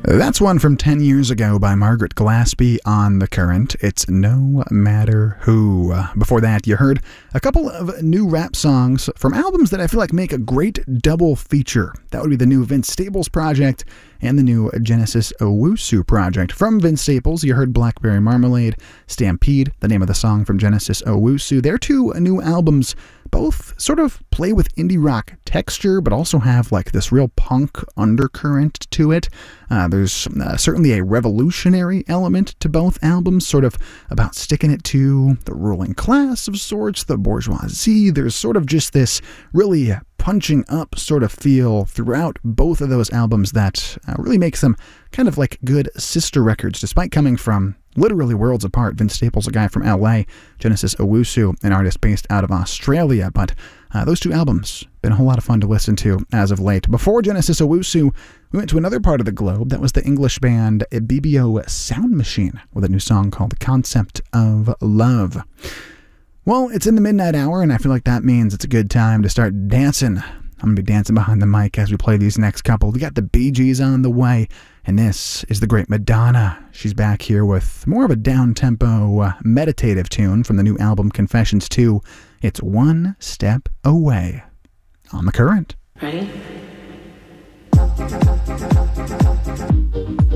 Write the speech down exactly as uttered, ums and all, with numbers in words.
That's one from ten years ago by Margaret Glaspie on The Current. It's No Matter Who. Before that, you heard a couple of new rap songs from albums that I feel like make a great double feature. That would be the new Vince Staples project and the new Genesis Owusu project. From Vince Staples, you heard Blackberry Marmalade, Stampede, the name of the song from Genesis Owusu. They're two new albums. Both sort of play with indie rock texture, but also have like this real punk undercurrent to it. Uh, there's uh, certainly a revolutionary element to both albums, sort of about sticking it to the ruling class of sorts, the bourgeoisie. There's sort of just this really punching up sort of feel throughout both of those albums that uh, really makes them kind of like good sister records, despite coming from literally worlds apart. Vince Staples, a guy from L A, Genesis Owusu, an artist based out of Australia. But uh, those two albums, been a whole lot of fun to listen to as of late. Before Genesis Owusu, we went to another part of the globe. That was the English band B B O Sound Machine with a new song called The Concept of Love. Well, it's in the midnight hour, and I feel like that means it's a good time to start dancing. I'm going to be dancing behind the mic as we play these next couple. We got the Bee Gees on the way, and this is the great Madonna. She's back here with more of a down-tempo, uh, meditative tune from the new album Confessions two. It's One Step Away on The Current. Ready?